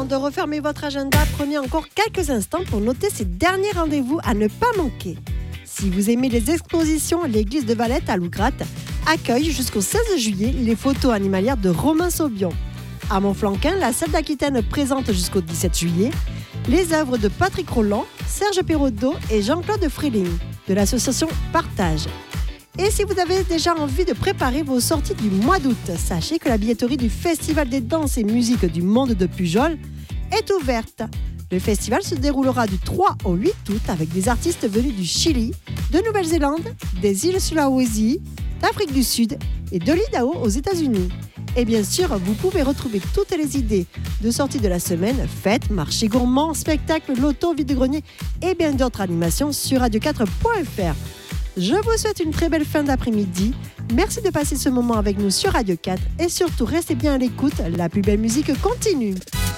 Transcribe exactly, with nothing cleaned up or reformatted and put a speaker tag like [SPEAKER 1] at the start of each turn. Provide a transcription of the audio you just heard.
[SPEAKER 1] de refermer votre agenda, prenez encore quelques instants pour noter ces derniers rendez-vous à ne pas manquer. Si vous aimez les expositions, l'église de Valette à Lougratte accueille jusqu'au seize juillet les photos animalières de Romain Saubion. À Montflanquin, la salle d'Aquitaine présente jusqu'au dix-sept juillet les œuvres de Patrick Rolland, Serge Perraudot et Jean-Claude Freling de l'association Partage. Et si vous avez déjà envie de préparer vos sorties du mois d'août, sachez que la billetterie du Festival des danses et musiques du monde de Pujol est ouverte. Le festival se déroulera du trois au huit août avec des artistes venus du Chili, de Nouvelle-Zélande, des îles Sulawesi, d'Afrique du Sud et de l'Idaho aux États-Unis. Et bien sûr, vous pouvez retrouver toutes les idées de sorties de la semaine, fêtes, marchés gourmands, spectacles, loto, vide-grenier et bien d'autres animations sur radio quatre point f r. Je vous souhaite une très belle fin d'après-midi. Merci de passer ce moment avec nous sur Radio quatre et surtout restez bien à l'écoute, la plus belle musique continue.